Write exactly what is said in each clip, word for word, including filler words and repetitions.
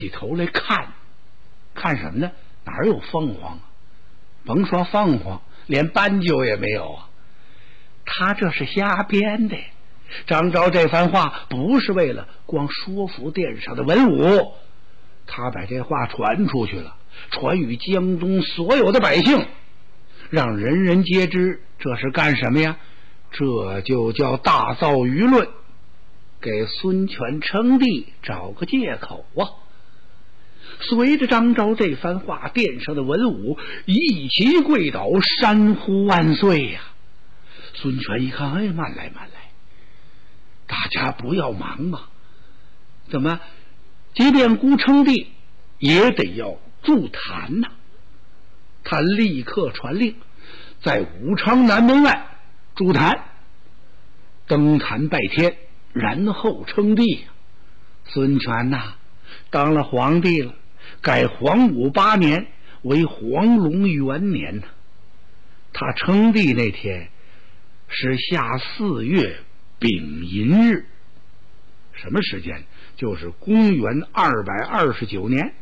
起头来看，看什么呢？哪有凤凰啊？甭说凤凰，连斑鸠也没有啊！他这是瞎编的。张昭这番话不是为了光说服殿上的文武，他把这话传出去了，传与江东所有的百姓，让人人皆知。这是干什么呀？这就叫大造舆论，给孙权称帝找个借口啊！随着张昭这番话，殿上的文武一齐跪倒，山呼万岁呀！孙权一看，哎，慢来慢来，大家不要忙嘛！怎么，即便孤称帝，也得要筑坛呐、啊！他立刻传令，在武昌南门外筑坛，登坛拜天，然后称帝。孙权呐、啊，当了皇帝了，改黄武八年为黄龙元年呢。他称帝那天是夏四月丙寅日，什么时间？就是公元二百二十九年。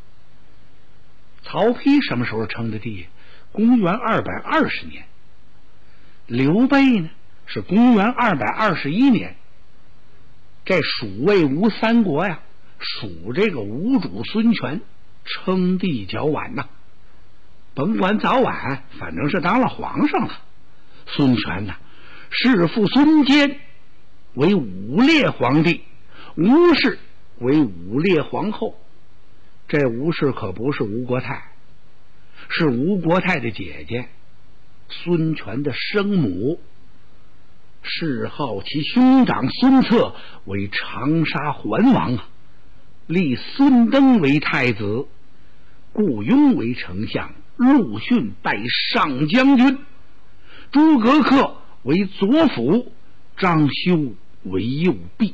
曹丕什么时候称的帝？公元二百二十年。刘备呢，是公元二百二十一年。这蜀魏吴三国呀，蜀这个吴主孙权称帝较晚呐，甭管早晚，反正是当了皇上了。孙权呐，弑父孙坚为武烈皇帝，吴氏为武烈皇后。这吴氏可不是吴国太，是吴国太的姐姐，孙权的生母。谥号其兄长孙策为长沙桓王啊，立孙登为太子，顾雍为丞相，陆逊拜上将军，诸葛恪为左辅，张修为右弼。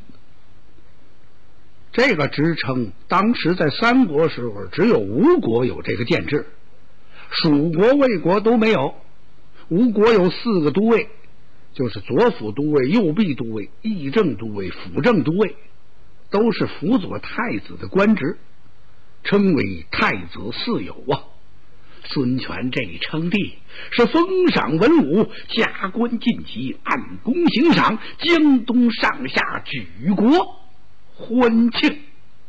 这个职称当时在三国时候只有吴国有这个建制，蜀国魏国都没有。吴国有四个都尉，就是左辅都尉、右弼都尉、议政都尉、辅政都尉，都是辅佐太子的官职，称为太子四友啊。孙权这一称帝，是封赏文武，加官进级，按功行赏，江东上下举国欢庆。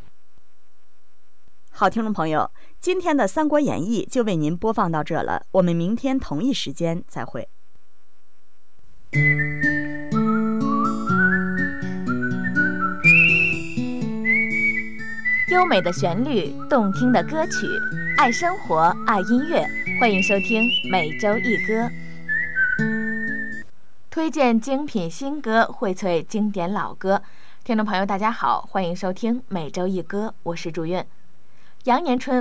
好，听众朋友，今天的《三国演义》就为您播放到这了，我们明天同一时间再会。 优美的旋律，动听的歌曲，爱生活，爱音乐，欢迎收听每周一歌，推荐精品新歌，荟萃经典老歌。听众朋友大家好，欢迎收听每周一歌，我是祝韵。羊年春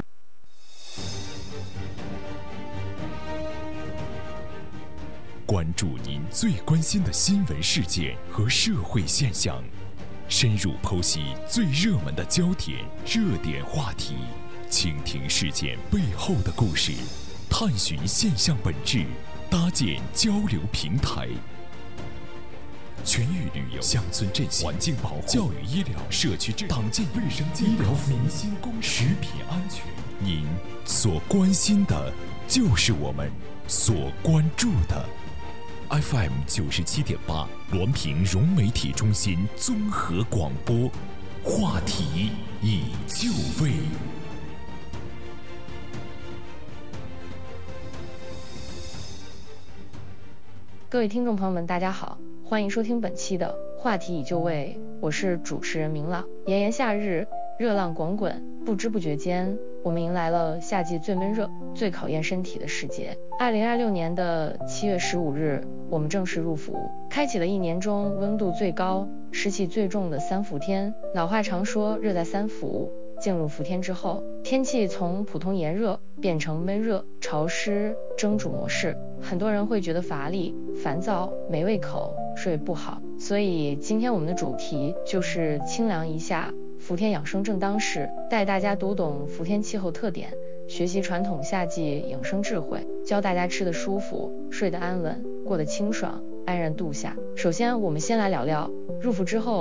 关注您最关心的新闻事件和社会现象，深入剖析最热门的焦点、热点话题，倾听事件背后的故事，探寻现象本质，搭建交流平台。全域旅游、乡村振兴、环境保护、教育医疗、社区治党建卫生、医疗、民心公食品安全，您所关心的，就是我们所关注的。F M 九十七点八，滦平融媒体中心综合广播，话题已就位。 各位听众朋友们，大家好，欢迎收听本期的话题已就位，我是主持人明朗。炎炎夏日，热浪滚滚，不知不觉间，我们迎来了夏季最闷热、最考验身体的时节。二零二六年的七月十五日，我们正式入伏，开启了一年中温度最高、湿气最重的三伏天。老话常说，热在三伏。进入伏天之后，天气从普通炎热变成闷热、潮湿、蒸煮模式，很多人会觉得乏力、烦躁、没胃口、睡不好。所以今天我们的主题就是清凉一下，伏天养生正当时，带大家读懂伏天气候特点，学习传统夏季养生智慧，教大家吃得舒服，睡得安稳，过得清爽，安然度夏。首先我们先来聊聊入伏之后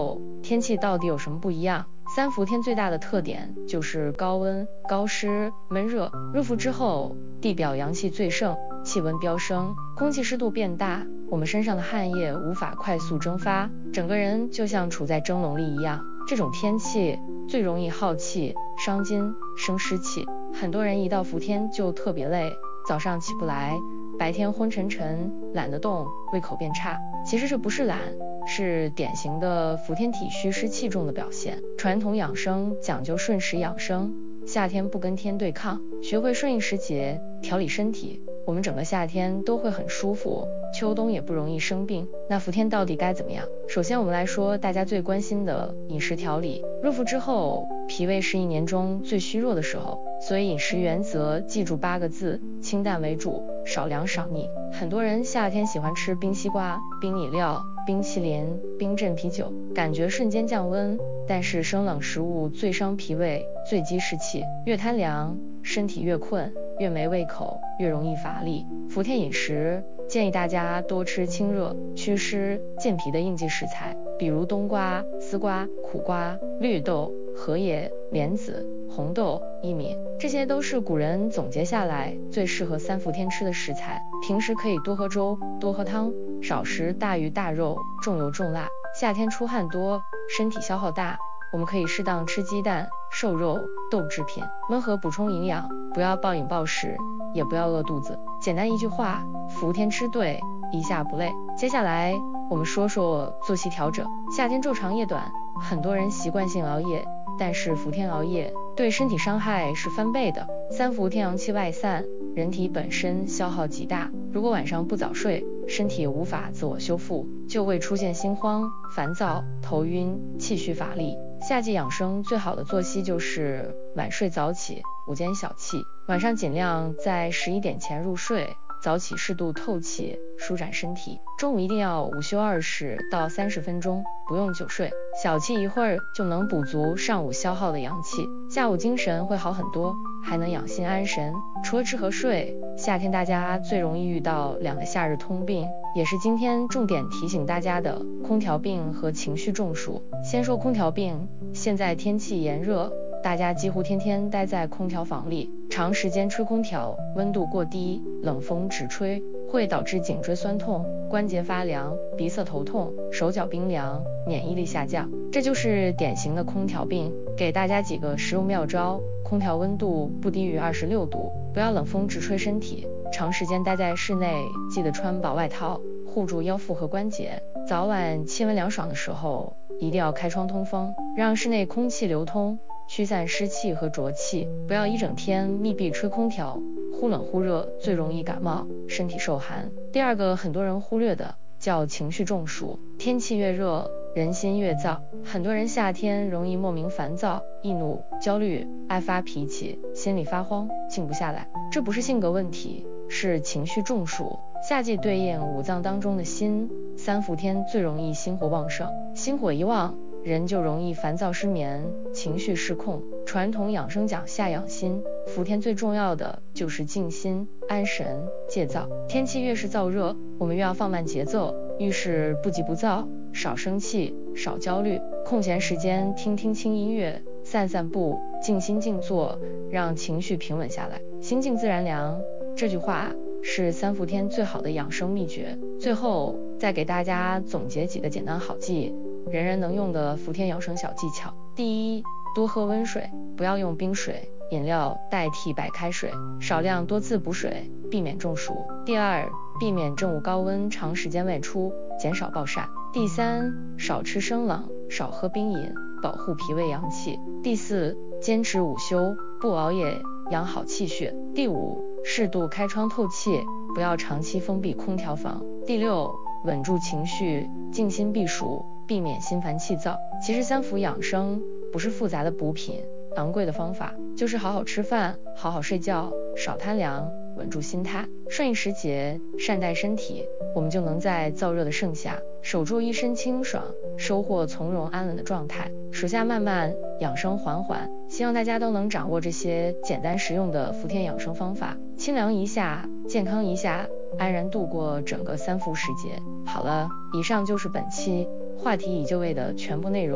天气到底有什么不一样？三伏天最大的特点就是高温、高湿、闷热。入伏之后，地表阳气最盛，气温飙升，空气湿度变大，我们身上的汗液无法快速蒸发，整个人就像处在蒸笼里一样。这种天气最容易耗气、伤筋、生湿气，很多人一到伏天就特别累，早上起不来，白天昏沉沉，懒得动，胃口变差。其实这不是懒，是典型的伏天体虚湿气重的表现。传统养生讲究顺时养生，夏天不跟天对抗，学会顺应时节，调理身体，我们整个夏天都会很舒服，秋冬也不容易生病。那伏天到底该怎么样？首先我们来说大家最关心的饮食调理。入伏之后，脾胃是一年中最虚弱的时候，所以饮食原则记住八个字：清淡为主，少凉少腻。很多人夏天喜欢吃冰西瓜、冰饮料、冰淇淋、冰镇啤酒，感觉瞬间降温，但是生冷食物最伤脾胃，最积湿气，越贪凉，身体越困，越没胃口，越容易乏力。伏天饮食建议大家多吃清热、祛湿、健脾的应季食材，比如冬瓜、丝瓜、苦瓜、绿豆、荷叶、莲子、红豆、薏米，这些都是古人总结下来最适合三伏天吃的食材。平时可以多喝粥，多喝汤，少食大鱼大肉、重油重辣。夏天出汗多，身体消耗大，我们可以适当吃鸡蛋、瘦肉、豆制品，温和补充营养，不要暴饮暴食，也不要饿肚子。简单一句话，伏天吃对，一下不累。接下来我们说说作息调整。夏天昼长夜短，很多人习惯性熬夜，但是伏天熬夜对身体伤害是翻倍的。三伏天阳气外散，人体本身消耗极大，如果晚上不早睡，身体无法自我修复，就会出现心慌、烦躁、头晕、气虚乏力。夏季养生最好的作息就是晚睡早起，午间小憩，晚上尽量在十一点前入睡，早起适度透气，舒展身体。中午一定要午休二十到三十分钟，不用久睡，小憩一会儿就能补足上午消耗的阳气，下午精神会好很多，还能养心安神。除了吃和睡，夏天大家最容易遇到两个夏日通病，也是今天重点提醒大家的空调病和情绪中暑。先说空调病，现在天气炎热，大家几乎天天待在空调房里，长时间吹空调，温度过低，冷风直吹，会导致颈椎酸痛、关节发凉、鼻塞头痛、手脚冰凉、免疫力下降，这就是典型的空调病。给大家几个实用妙招：空调温度不低于二十六度，不要冷风直吹身体，长时间待在室内，记得穿薄外套，护住腰腹和关节。早晚气温凉爽的时候，一定要开窗通风，让室内空气流通，驱散湿气和浊气，不要一整天密闭吹空调，忽冷忽热，最容易感冒，身体受寒。第二个很多人忽略的叫情绪中暑。天气越热，人心越躁，很多人夏天容易莫名烦躁、易怒、焦虑，爱发脾气，心里发慌，静不下来。这不是性格问题，是情绪中暑。夏季对应五脏当中的心，三伏天最容易心火旺盛，心火一旺，人就容易烦躁失眠，情绪失控。传统养生讲夏养心，伏天最重要的就是静心、安神、戒躁。天气越是燥热，我们越要放慢节奏，遇事不急不躁，少生气，少焦虑。空闲时间听听轻音乐，散散步，静心静坐，让情绪平稳下来。心静自然凉，这句话是三伏天最好的养生秘诀。最后再给大家总结几个简单好记，人人能用的伏天养生小技巧。第一，多喝温水，不要用冰水、饮料代替白开水，少量多次补水，避免中暑。第二，避免正午高温长时间外出，减少暴晒。第三，少吃生冷，少喝冰饮，保护脾胃阳气。第四，坚持午休，不熬夜，养好气血。第五，适度开窗透气，不要长期封闭空调房。第六，稳住情绪，静心避暑，避免心烦气躁。其实三伏养生不是复杂的补品、昂贵的方法，就是好好吃饭，好好睡觉，少贪凉，稳住心态，顺应时节，善待身体，我们就能在燥热的盛夏守住一身清爽，收获从容安稳的状态。暑夏漫漫，养生缓缓，希望大家都能掌握这些简单实用的伏天养生方法，清凉一下，健康一下，安然度过整个三伏时节。好了，以上就是本期话题已就位的全部内容。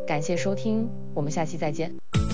感谢收听，我们下期再见。